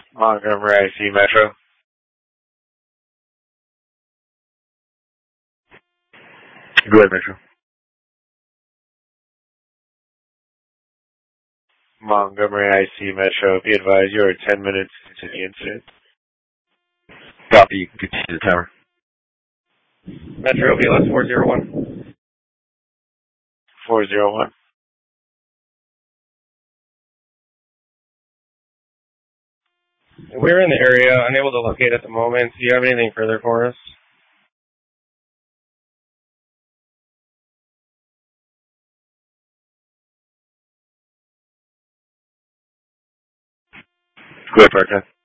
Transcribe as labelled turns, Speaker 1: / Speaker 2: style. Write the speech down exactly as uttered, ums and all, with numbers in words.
Speaker 1: Montgomery I C Metro. Go ahead, Metro. Montgomery I C Metro. Be advised, you are ten minutes into the incident. Copy. You can continue the tower.
Speaker 2: Metro B L S four zero one.
Speaker 1: four zero one.
Speaker 2: We're in the area, unable to locate at the moment. Do you have anything further for us?
Speaker 1: Go ahead, part ten.